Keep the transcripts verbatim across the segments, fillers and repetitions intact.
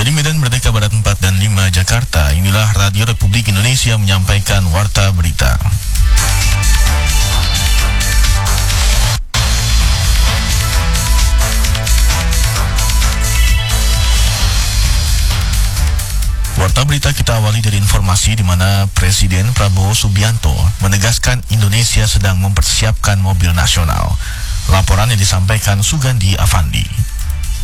Dari Medan Merdeka Barat empat dan lima Jakarta, inilah Radio Republik Indonesia menyampaikan Warta Berita. Warta Berita kita awali dari informasi di mana Presiden Prabowo Subianto menegaskan Indonesia sedang mempersiapkan mobil nasional. Laporan yang disampaikan Sugandi Avandi.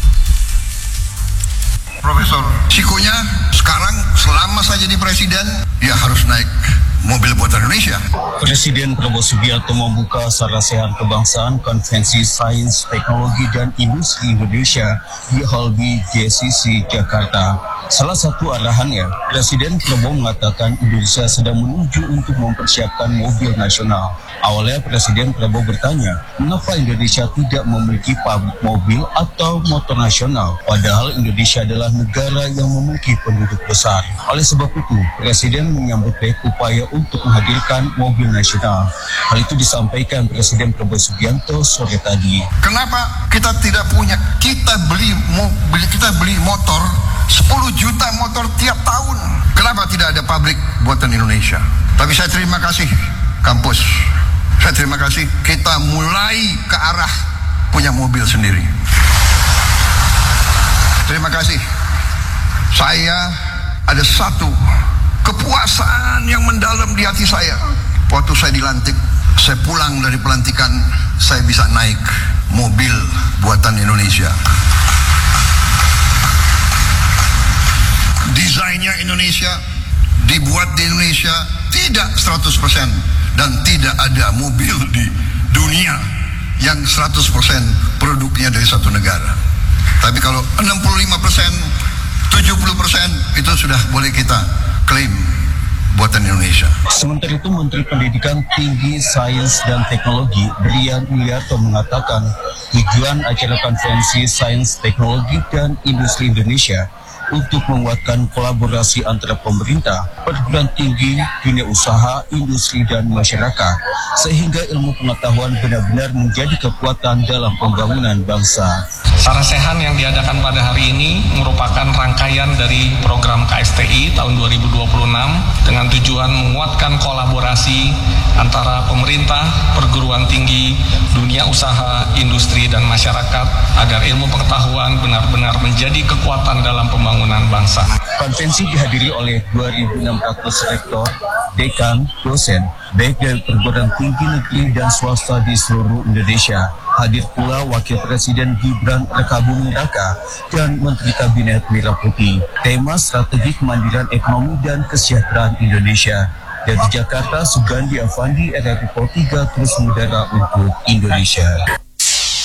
Profesor Sikonya sekarang selama saya jadi presiden, dia harus naik mobil buatan Indonesia. Presiden Prabowo Subianto membuka Sarasehan Kebangsaan Konvensi Sains, Teknologi dan Industri Indonesia di Hall B J C C Jakarta. Salah satu arahannya, Presiden Prabowo mengatakan Indonesia sedang menuju untuk mempersiapkan mobil nasional. Awalnya Presiden Prabowo bertanya, mengapa Indonesia tidak memiliki pabrik mobil atau motor nasional, padahal Indonesia adalah negara yang memiliki penduduk besar. Oleh sebab itu, Presiden menyambut baik upaya untuk menghadirkan mobil nasional. Hal itu disampaikan Presiden Prabowo Subianto sore tadi. Kenapa kita tidak punya, kita beli mobil, kita beli motor, sepuluh juta motor tiap tahun. Kenapa tidak ada pabrik buatan Indonesia? Tapi saya terima kasih kampus. Saya terima kasih kita mulai ke arah punya mobil sendiri. Terima kasih. Saya ada satu kepuasan yang mendalam di hati saya. Waktu saya dilantik, saya pulang dari pelantikan, saya bisa naik mobil buatan Indonesia. Desainnya Indonesia, dibuat di Indonesia, tidak seratus persen. Dan tidak ada mobil di dunia yang seratus persen produknya dari satu negara. Tapi kalau enam puluh lima persen, tujuh puluh persen itu sudah boleh kita klaim buatan Indonesia. Sementara itu Menteri Pendidikan Tinggi, Sains dan Teknologi Brian Mulyarto mengatakan tujuan acara Konvensi Sains, Teknologi dan Industri Indonesia untuk menguatkan kolaborasi antara pemerintah, perguruan tinggi, dunia usaha, industri, dan masyarakat, sehingga ilmu pengetahuan benar-benar menjadi kekuatan dalam pembangunan bangsa. Sarasehan yang diadakan pada hari ini merupakan rangkaian dari program K S T I tahun dua ribu dua puluh enam dengan tujuan menguatkan kolaborasi antara pemerintah, perguruan tinggi, dunia usaha, industri, dan masyarakat agar ilmu pengetahuan benar-benar menjadi kekuatan dalam pembangunan bangsa. Konvensi dihadiri oleh dua ribu enam ratus rektor, dekan, dosen, baik dari perguruan tinggi negeri dan swasta di seluruh Indonesia. Hadir pula Wakil Presiden Gibran Rakabuming Raka dan Menteri Kabinet Merah Putih. Tema Strategi Kemandirian Ekonomi dan Kesejahteraan Indonesia. Dari Jakarta, Sugandi Avandi, R R I Pol tiga terus mengudara untuk Indonesia.